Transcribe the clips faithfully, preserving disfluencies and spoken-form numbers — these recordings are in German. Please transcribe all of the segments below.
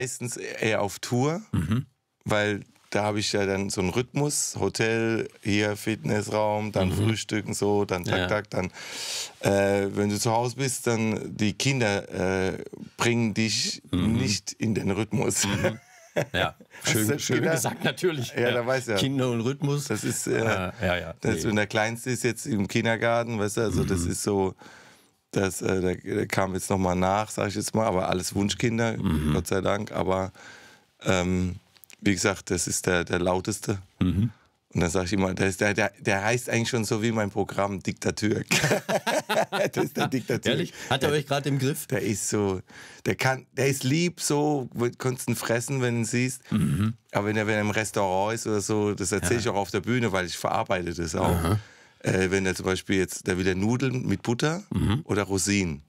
Meistens eher auf Tour, Mhm. weil da habe ich ja dann so einen Rhythmus, Hotel, hier Fitnessraum, dann Mhm. Frühstücken so, dann tak, Ja. tak, dann, äh, wenn du zu Hause bist, dann die Kinder äh, bringen dich Mhm. nicht in den Rhythmus. Mhm. Ja, Hast du schön, das schön gedacht? gesagt, natürlich. Ja, da weiß ja. Kinder und Rhythmus. Das ist, äh, äh, ja, ja. das, Nee. wenn der Kleinste ist jetzt im Kindergarten, weißt du, also das Mhm. ist so, das, äh, der, der kam jetzt nochmal nach, sag ich jetzt mal, aber alles Wunschkinder, Mhm. Gott sei Dank, aber ähm, wie gesagt, das ist der, der lauteste. Mhm. Und dann sage ich immer, der, ist der, der, der heißt eigentlich schon so wie mein Programm, Diktatürk. Das ist der Diktatürk. Ehrlich? Hat er der, euch gerade im Griff? Der ist so, der kann, der ist lieb so, konntest ihn fressen, wenn du ihn siehst. Mhm. Aber wenn er, wenn er im Restaurant ist oder so, das erzähle ich auch auf der Bühne, weil ich verarbeite das auch. Aha. Äh, wenn er zum Beispiel jetzt, der will der Nudeln mit Butter Mhm. oder Rosinen.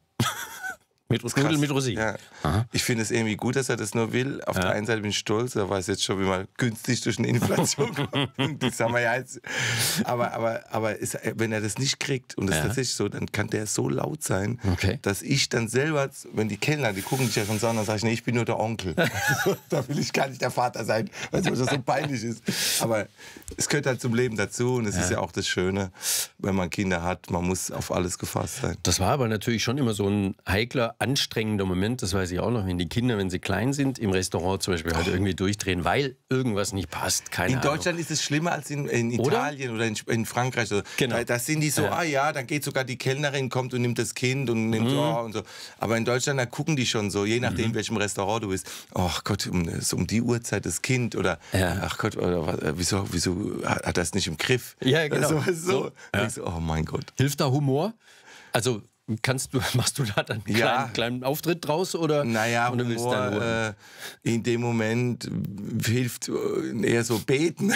Mit Nudeln mit Rosinen. Ja. Aha. Ich finde es irgendwie gut, dass er das nur will. Auf Ja. der einen Seite bin ich stolz, er weiß jetzt schon, wie man günstig durch eine Inflation kommt. Das haben wir ja jetzt. Aber, aber, aber ist, wenn er das nicht kriegt, und das Ja. ist tatsächlich so, dann kann der so laut sein, Okay. dass ich dann selber, wenn die Kellner, die gucken dich ja schon so an, dann sage ich, nee, ich bin nur der Onkel. Da will ich gar nicht der Vater sein, weil es so peinlich ist. Aber es gehört halt zum Leben dazu und es Ja. ist ja auch das Schöne, wenn man Kinder hat, man muss auf alles gefasst sein. Das war aber natürlich schon immer so ein heikler, anstrengender Moment, das weiß ich auch noch, wenn die Kinder, wenn sie klein sind, im Restaurant zum Beispiel halt irgendwie durchdrehen, weil irgendwas nicht passt. Keine In Ahnung. Deutschland ist es schlimmer als in, in Oder? Italien oder, in, in Frankreich. Also, Genau. da, da sind die so, Ja. ah ja, dann geht sogar die Kellnerin, kommt und nimmt das Kind und nimmt Mhm. oh, und so. Aber in Deutschland, da gucken die schon so, je nachdem, Mhm. welchem Restaurant du bist. Ach Gott, um, so um die Uhrzeit das Kind oder Ja. ach Gott, oder, was, äh, wieso, wieso hat er das nicht im Griff? Ja, genau. So, so. So, Da ja. denkst du, oh mein Gott. Hilft da Humor? Also kannst du, machst du da dann einen Ja. kleinen, kleinen Auftritt draus? Oder, Naja, oder willst du Humor, dann nur- äh, in dem Moment hilft äh, eher so beten.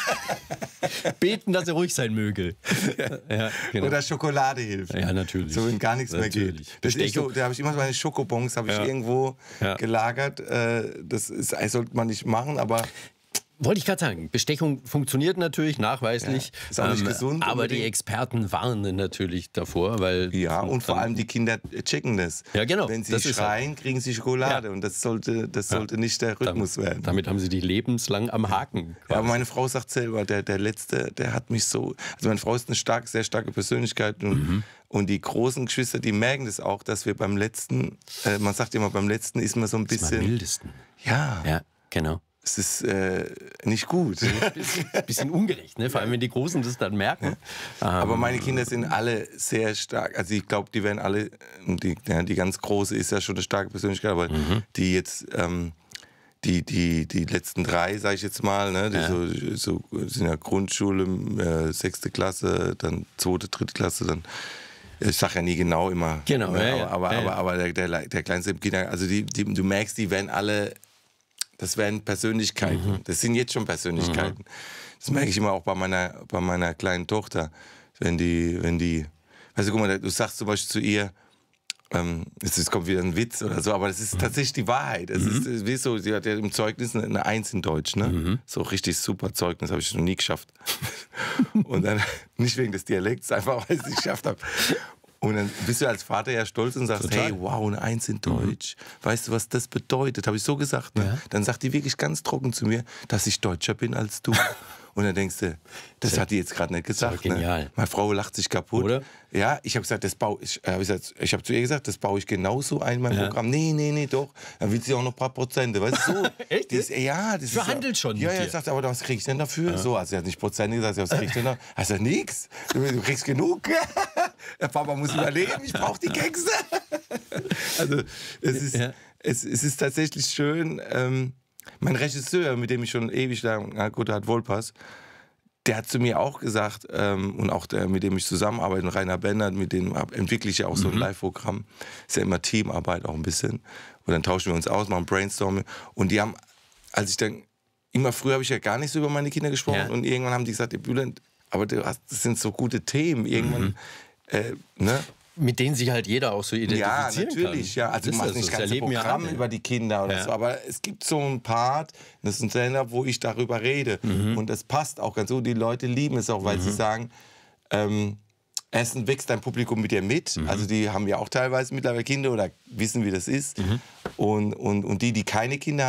beten, dass er ruhig sein möge? Ja, genau. Oder Schokolade hilft. Ja, natürlich. So, wenn gar nichts mehr Natürlich. geht. Das ist so, Bestechung. da habe ich immer meine Schokobons habe ich Ja. irgendwo Ja. gelagert. Äh, das ist, das sollte man nicht machen, aber Wollte ich gerade sagen, Bestechung funktioniert natürlich nachweislich. Ja, ist auch nicht gesund Aber die unbedingt. Experten warnen natürlich davor, weil. ja, und vor dann- allem die Kinder checken das. Ja, genau, Wenn sie das ist schreien, kriegen sie Schokolade Ja. und das sollte, das sollte nicht der Rhythmus damit, werden. damit haben sie dich lebenslang am Haken. Ja, aber meine Frau sagt selber, der, der Letzte, der hat mich so. Also meine Frau ist eine stark, sehr starke Persönlichkeit und, Mhm. und die großen Geschwister, die merken das auch, dass wir beim Letzten, äh, man sagt immer, beim Letzten ist man so ein Das ist am bisschen. mildesten. Ja, Ja, genau. es ist äh, nicht gut. Bisschen, bisschen ungerecht, ne? Vor allem, wenn die Großen das dann merken. Aber Ähm, meine Kinder sind alle sehr stark. Also ich glaube, die werden alle, die, ja, die ganz große ist ja schon eine starke Persönlichkeit, aber Mhm. die jetzt, ähm, die, die, die letzten drei, sage ich jetzt mal, ne, die Ja. so, so sind ja Grundschule, äh, sechste Klasse, dann zweite, dritte Klasse, dann ich sage ja nie genau immer. Genau, ne, ja, ja. aber, aber, Ja, ja. aber, aber der, der, der kleinste im Kinder, also die, die, du merkst, die werden alle, das werden Persönlichkeiten. Mhm. Das sind jetzt schon Persönlichkeiten. Das merke ich immer auch bei meiner, bei meiner kleinen Tochter. Wenn die, wenn die, weißt du, guck mal, du sagst zum Beispiel zu ihr, ähm, jetzt kommt wieder ein Witz oder so, aber das ist tatsächlich die Wahrheit. Es ist, es ist so, sie hat ja im Zeugnis eine, eine Eins in Deutsch, ne? So richtig super Zeugnis, habe ich noch nie geschafft. Und dann, nicht wegen des Dialekts, einfach weil ich es nicht geschafft habe. Und dann bist du als Vater ja stolz und sagst, Total. hey, wow, eine Eins in Deutsch. Weißt du, was das bedeutet? Habe ich so gesagt. Ne? Ja. Dann sagt die wirklich ganz trocken zu mir, dass ich deutscher bin als du. Und dann denkst du, das hat die jetzt gerade nicht gesagt. genial. Ne? Meine Frau lacht sich kaputt. Oder? Ja, ich habe gesagt, das baue ich. Hab ich gesagt, ich habe zu ihr gesagt, das baue ich genauso ein in mein Ja. Programm. Nee, nee, nee, doch. Dann will sie auch noch ein paar Prozente. Weißt du, so. Echt Die ist, ja, das Verhandelt ist, schon Ja, mit ja, dir. sagt, aber was krieg ich denn dafür? So, also sie hat nicht Prozente gesagt, was krieg ich denn da? Also nix. Du, du kriegst genug. Der Papa muss überleben, ich brauche die Kekse. Also es ist, Ja. es, es ist tatsächlich schön. Ähm, mein Regisseur, mit dem ich schon ewig lang, na gut, der hat Volpas, der hat zu mir auch gesagt, ähm, und auch der, mit dem ich zusammenarbeite, Rainer Bennert, mit dem hab- entwickle ich ja auch so ein Live-Programm. Ist ja immer Teamarbeit auch ein bisschen. Und dann tauschen wir uns aus, machen Brainstorming. Und die haben, als ich dann, immer früher habe ich ja gar nicht so über meine Kinder gesprochen. Ja. Und irgendwann haben die gesagt, Bülent, aber du hast, das sind so gute Themen. Irgendwann, äh, ne? mit denen sich halt jeder auch so Ja, identifizieren natürlich, kann. ja. Also Das du machst ist nicht das, das ganze erleben ja Programme alle. über die Kinder oder Ja. so, aber es gibt so ein Part, das ist ein Sender, wo ich darüber rede. Mhm. Und das passt auch ganz gut. Die Leute lieben es auch, weil sie sagen, ähm, erstens wächst dein Publikum mit dir mit. Mhm. Also die haben ja auch teilweise mittlerweile Kinder oder wissen, wie das ist. Und, und, und die, die keine Kinder haben,